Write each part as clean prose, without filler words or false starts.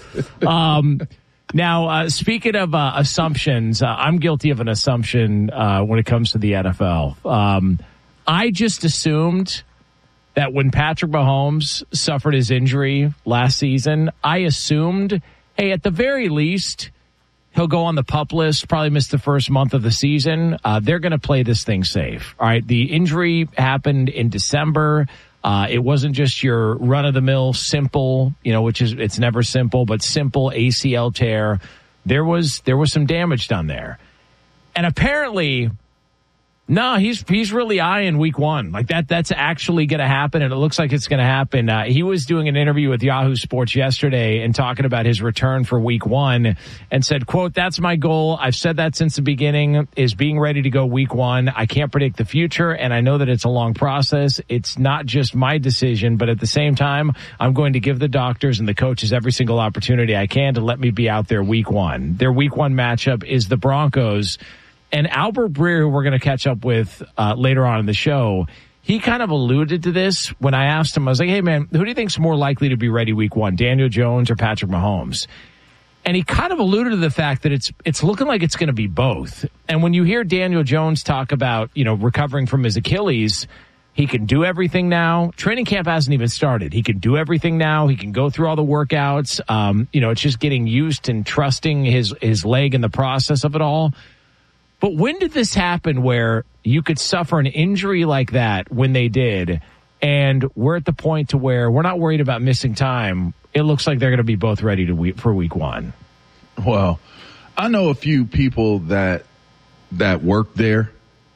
Now, speaking of assumptions, I'm guilty of an assumption when it comes to the NFL. I just assumed that when Patrick Mahomes suffered his injury last season, I assumed, hey, at the very least, he'll go on the PUP list, probably miss the first month of the season. They're going to play this thing safe. All right. The injury happened in December. It wasn't just your run-of-the-mill simple, it's never simple, but simple ACL tear. There was some damage done there. And apparently, no, he's really eyeing week one. Like that's actually going to happen, and it looks like it's going to happen. He was doing an interview with Yahoo Sports yesterday and talking about his return for week one and said, quote, "That's my goal. I've said that since the beginning, is being ready to go week one. I can't predict the future, and I know that it's a long process. It's not just my decision, but at the same time, I'm going to give the doctors and the coaches every single opportunity I can to let me be out there week one." Their week one matchup is the Broncos. And Albert Breer, who we're going to catch up with later on in the show, he kind of alluded to this when I asked him. I was like, hey, man, who do you think's more likely to be ready week one, Daniel Jones or Patrick Mahomes? And he kind of alluded to the fact that it's looking like it's going to be both. And when you hear Daniel Jones talk about, recovering from his Achilles, he can do everything now. Training camp hasn't even started. He can do everything now. He can go through all the workouts. It's just getting used and trusting his leg in the process of it all. But when did this happen where you could suffer an injury like that when they did, and we're at the point to where we're not worried about missing time? It looks like they're going to be both ready for week one. Well, I know a few people that work there.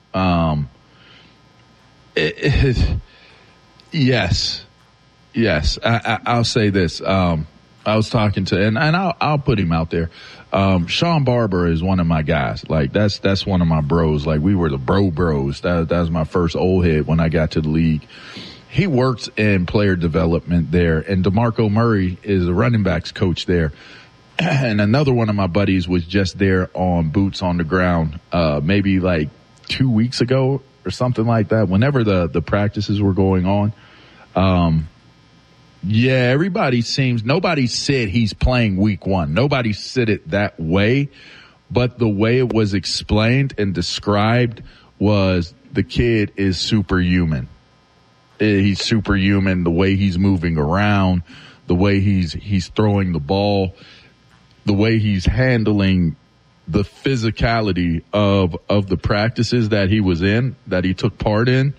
Yes. I'll say this. I was talking to, and I'll put him out there. Sean Barber is one of my guys. Like that's one of my bros. Like we were the bros. That was my first old head when I got to the league. He works in player development there, and DeMarco Murray is a running backs coach there. And another one of my buddies was just there on boots on the ground, maybe like 2 weeks ago or something like that. Whenever the practices were going on, yeah, nobody said he's playing week one. Nobody said it that way, but the way it was explained and described was the kid is superhuman. He's superhuman. The way he's moving around, the way he's throwing the ball, the way he's handling the physicality of the practices that he was in, that he took part in.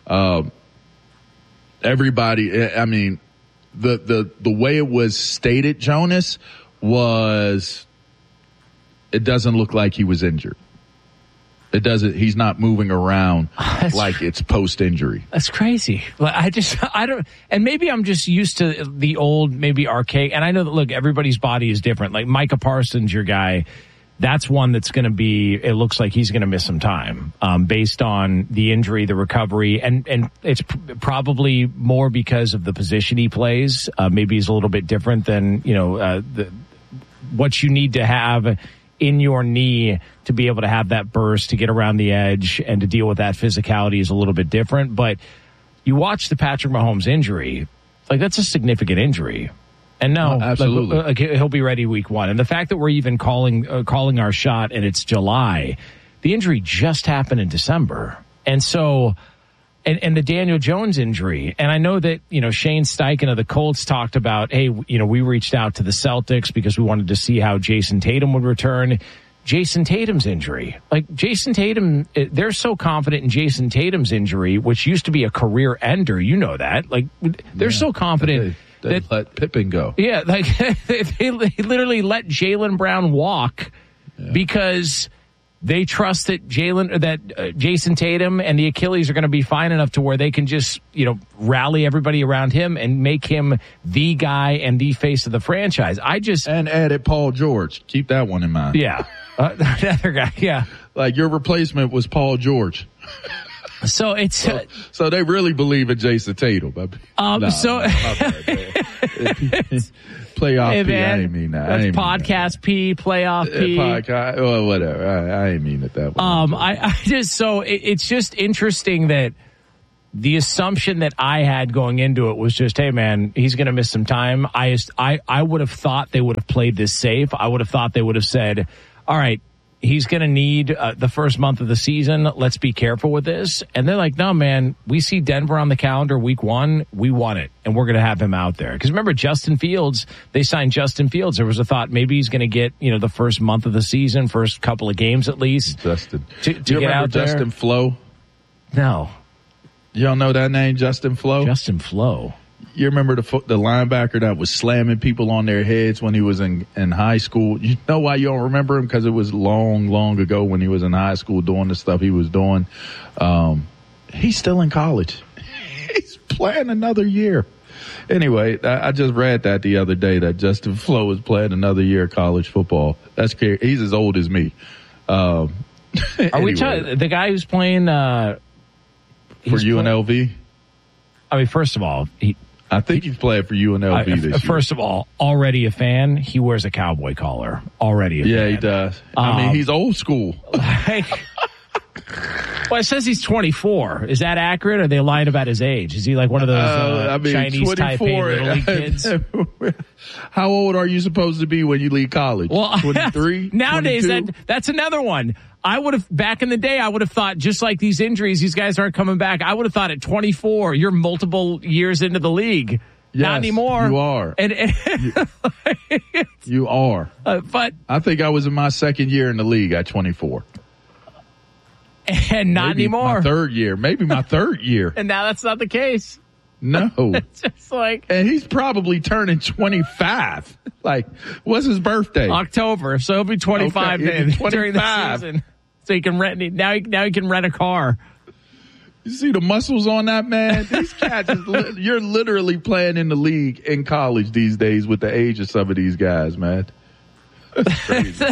Everybody, I mean, the way it was stated, Jonas, was it doesn't look like he was injured. It doesn't. He's not moving around like it's post-injury. That's crazy. I don't. And maybe I'm just used to the old, maybe archaic. And I know that, look, everybody's body is different. Like Micah Parsons, your guy, that's one that's going to be. It looks like he's going to miss some time based on the injury, the recovery, and it's probably more because of the position he plays. Maybe he's a little bit different than what you need to have in your knee to be able to have that burst, to get around the edge, and to deal with that physicality is a little bit different. But you watch the Patrick Mahomes injury, like that's a significant injury. And no, absolutely, like, he'll be ready week one. And the fact that we're even calling our shot and it's July, the injury just happened in December. And so, and the Daniel Jones injury. And I know that, Shane Steichen of the Colts talked about, hey, we reached out to the Celtics because we wanted to see how Jason Tatum would return. Jason Tatum's injury. Like Jason Tatum, they're so confident in Jason Tatum's injury, which used to be a career ender. You know that. Like they're so confident. They let Pippen go. Yeah, like they literally let Jaylen Brown walk because they trust that Jason Tatum and the Achilles are going to be fine enough to where they can just, rally everybody around him and make him the guy and the face of the franchise. And added Paul George. Keep that one in mind. Yeah. Another guy. Yeah. Like your replacement was Paul George. So it's so they really believe in Jason Tatum. Playoff hey, P. Man, I didn't mean that. That's podcast that. P. Playoff P. Podcast. Well, whatever. I didn't mean it that way. It's just interesting that the assumption that I had going into it was just, hey, man, he's going to miss some time. I would have thought they would have played this safe. I would have thought they would have said, all right, he's going to need the first month of the season. Let's be careful with this. And they're like, no, man, we see Denver on the calendar week 1. We want it, and we're going to have him out there. Because remember, Justin Fields, they signed Justin Fields. There was a thought maybe he's going to get, the first month of the season, first couple of games at least. Justin. To you get out there. Justin Flo? No. You don't know that name, Justin Flo? Justin Flo. You remember the linebacker that was slamming people on their heads when he was in high school? You know why you don't remember him? Because it was long, long ago when he was in high school doing the stuff he was doing. He's still in college. He's playing another year. Anyway, I just read that the other day that Justin Flo is playing another year of college football. That's scary. He's as old as me. Are we talking the guy who's playing for UNLV? I mean, first of all, I think he's playing for UNLV this year. First of all, already a fan. He wears a cowboy collar. Already a fan. Yeah, he does. I mean, he's old school. Well, it says he's 24. Is that accurate? Or are they lying about his age? Is he like one of those Chinese Taipei little league kids? How old are you supposed to be when you leave college? Well, 23? Nowadays, 22? that's another one. Back in the day, I would have thought, just like these injuries, these guys aren't coming back. I would have thought at 24, you're multiple years into the league. Yes, not anymore. You are. You are. But I think I was in my second year in the league at 24. And not anymore. My third year. Maybe my third year. And now that's not the case. No. It's just like. And he's probably turning 25. Like, what's his birthday? October. So he'll be 25 during the season. So he can rent. Now he can rent a car. You see the muscles on that man? These cats, you're literally playing in the league in college these days with the age of some of these guys, man. That's crazy.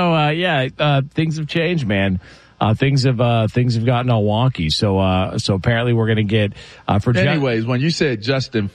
So, things have changed, man. Things have gotten all wonky. So apparently we're going to get, anyways, when you said Justin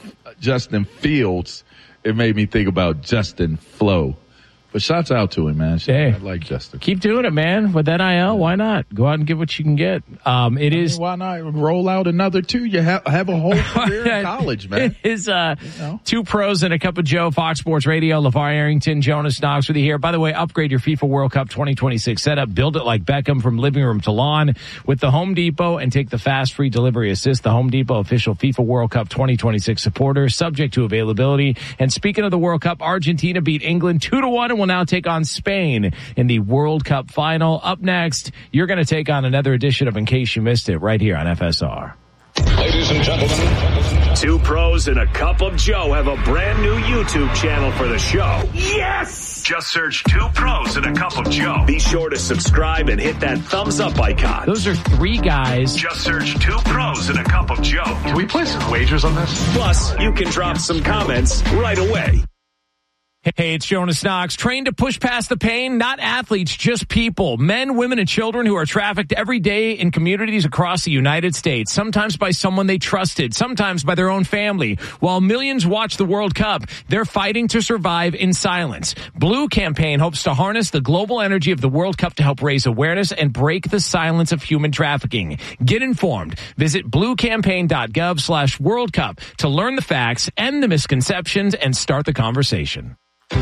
Fields, it made me think about Justin Flo. But shouts out to him, man. Hey, I like Justin. Keep doing it, man. With that NIL, why not? Go out and get what you can get. Why not roll out another 2? You have a whole career in college, man. It is 2 pros and a cup of Joe, Fox Sports Radio, LeVar Arrington, Jonas Knox with you here. By the way, upgrade your FIFA World Cup 2026 setup. Build it like Beckham from living room to lawn with the Home Depot and take the fast free delivery assist. The Home Depot official FIFA World Cup 2026 supporter, subject to availability. And speaking of the World Cup, Argentina beat England 2-1 and will now take on Spain in the World Cup final. Up next, you're going to take on another edition of In Case You Missed It right here on FSR. Ladies and gentlemen, 2 pros and a cup of Joe have a brand new YouTube channel for the show. Yes! Just search 2 pros and a cup of Joe. Be sure to subscribe and hit that thumbs up icon. Those are 3 guys. Just search 2 pros and a cup of Joe. Can we play some wagers on this? Plus, you can drop some comments right away. Hey, it's Jonas Knox. Trained to push past the pain, not athletes, just people. Men, women, and children who are trafficked every day in communities across the United States. Sometimes by someone they trusted, sometimes by their own family. While millions watch the World Cup, they're fighting to survive in silence. Blue Campaign hopes to harness the global energy of the World Cup to help raise awareness and break the silence of human trafficking. Get informed. Visit bluecampaign.gov/World Cup to learn the facts, end the misconceptions, and start the conversation.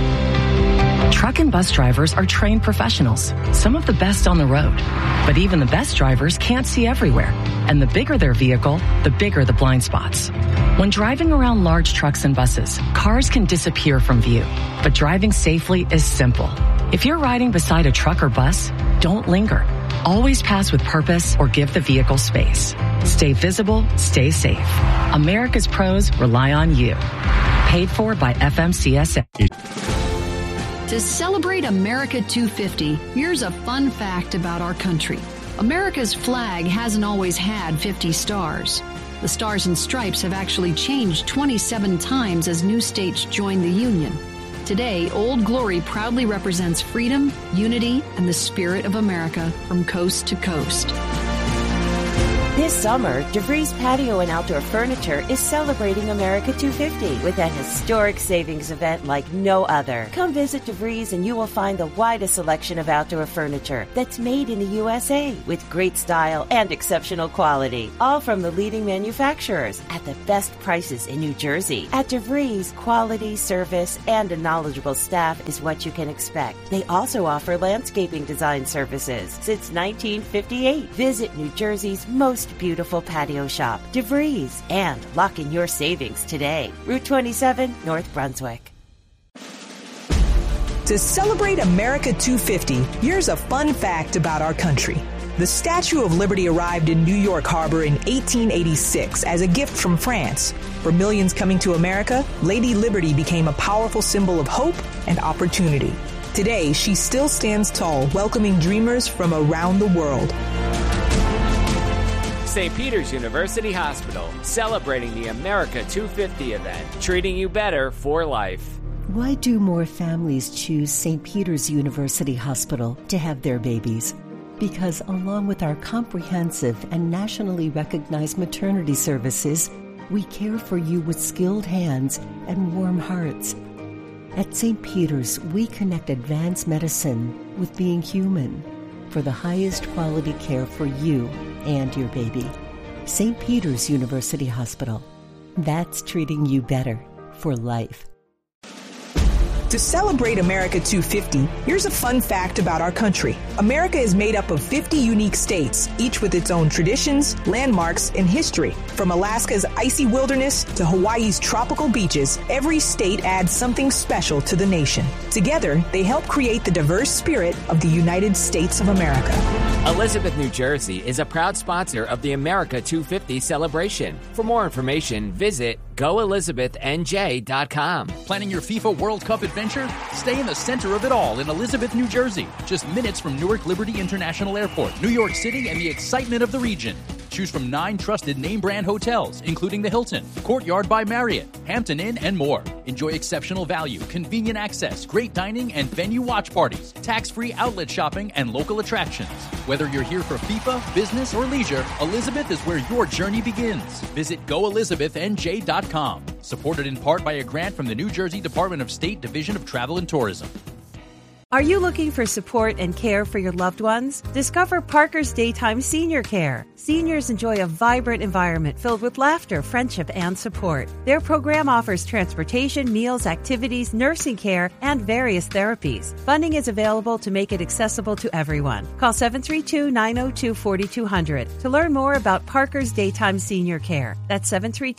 Truck and bus drivers are trained professionals, some of the best on the road. But even the best drivers can't see everywhere. And the bigger their vehicle, the bigger the blind spots. When driving around large trucks and buses, cars can disappear from view. But driving safely is simple. If you're riding beside a truck or bus, don't linger. Always pass with purpose or give the vehicle space. Stay visible, stay safe. America's pros rely on you. Paid for by FMCSA. To celebrate America 250, here's a fun fact about our country. America's flag hasn't always had 50 stars. The Stars and Stripes have actually changed 27 times as new states joined the Union. Today, Old Glory proudly represents freedom, unity, and the spirit of America from coast to coast. This summer, DeVries Patio and Outdoor Furniture is celebrating America 250 with a historic savings event like no other. Come visit DeVries and you will find the widest selection of outdoor furniture that's made in the USA with great style and exceptional quality, all from the leading manufacturers at the best prices in New Jersey. At DeVries, quality, service, and a knowledgeable staff is what you can expect. They also offer landscaping design services since 1958. Visit New Jersey's most beautiful patio shop, DeVries, and lock in your savings today. Route 27, North Brunswick. To celebrate America 250, here's a fun fact about our country. The Statue of Liberty arrived in New York Harbor in 1886 as a gift from France. For millions coming to America, Lady Liberty became a powerful symbol of hope and opportunity. Today, she still stands tall, welcoming dreamers from around the world. St. Peter's University Hospital, celebrating the America 250 event, treating you better for life. Why do more families choose St. Peter's University Hospital to have their babies? Because along with our comprehensive and nationally recognized maternity services, we care for you with skilled hands and warm hearts. At St. Peter's, we connect advanced medicine with being human for the highest quality care for you and your baby. St. Peter's University Hospital. That's treating you better for life. To celebrate America 250, here's a fun fact about our country. America is made up of 50 unique states, each with its own traditions, landmarks, and history. From Alaska's icy wilderness to Hawaii's tropical beaches, every state adds something special to the nation. Together, they help create the diverse spirit of the United States of America. Elizabeth, New Jersey is a proud sponsor of the America 250 celebration. For more information, visit goelizabethnj.com. Planning your FIFA World Cup adventure? Stay in the center of it all in Elizabeth, New Jersey. Just minutes from Newark Liberty International Airport, New York City, and the excitement of the region. Choose from 9 trusted name-brand hotels, including the Hilton, Courtyard by Marriott, Hampton Inn, and more. Enjoy exceptional value, convenient access, great dining, and venue watch parties, tax-free outlet shopping, and local attractions. Whether you're here for FIFA, business, or leisure, Elizabeth is where your journey begins. Visit goelizabethnj.com. Supported in part by a grant from the New Jersey Department of State Division of Travel and Tourism. Are you looking for support and care for your loved ones? Discover Parker's Daytime Senior Care. Seniors enjoy a vibrant environment filled with laughter, friendship, and support. Their program offers transportation, meals, activities, nursing care, and various therapies. Funding is available to make it accessible to everyone. Call 732-902-4200 to learn more about Parker's Daytime Senior Care. That's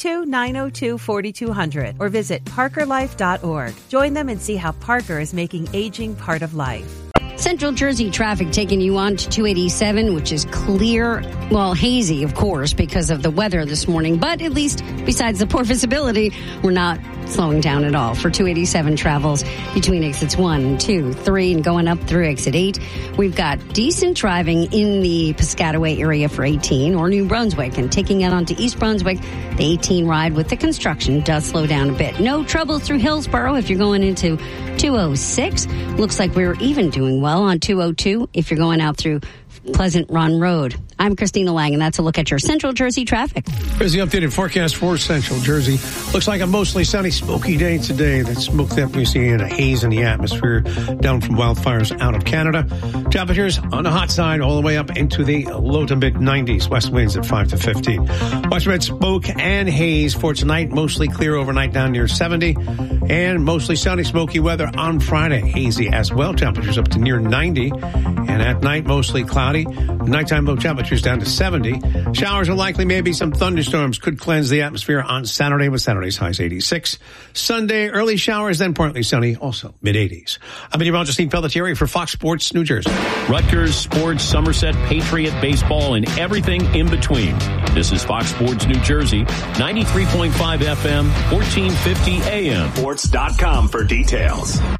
732-902-4200 or visit parkerlife.org. Join them and see how Parker is making aging part of life. Central Jersey traffic taking you on to 287, which is clear, well, hazy, of course, because of the weather this morning. But at least, besides the poor visibility, we're not slowing down at all. For 287 travels between exits 1, 2, 3, and going up through exit 8. We've got decent driving in the Piscataway area for 18 or New Brunswick. And taking it onto East Brunswick, the 18 ride with the construction does slow down a bit. No trouble through Hillsborough if you're going into 206. Looks like we're even doing well on 202 if you're going out through Pleasant Run Road. I'm Christina Lang, and that's a look at your Central Jersey traffic. Here's the updated forecast for Central Jersey. Looks like a mostly sunny, smoky day today. That smoke that we see in a haze in the atmosphere down from wildfires out of Canada. Temperatures on the hot side all the way up into the low to mid 90s. West winds at 5 to 15. Widespread smoke and haze for tonight. Mostly clear overnight down near 70. And mostly sunny, smoky weather on Friday. Hazy as well. Temperatures up to near 90. And at night, mostly cloudy. Nighttime low temperatures down to 70. Showers are likely, maybe some thunderstorms could cleanse the atmosphere on Saturday with Saturday's highs 86. Sunday, early showers, then partly sunny, also mid-80s. I'm meteorologist Steve Pelletieri for Fox Sports New Jersey. Rutgers, sports, Somerset, Patriot, baseball, and everything in between. This is Fox Sports New Jersey, 93.5 FM, 1450 AM. Sports.com for details.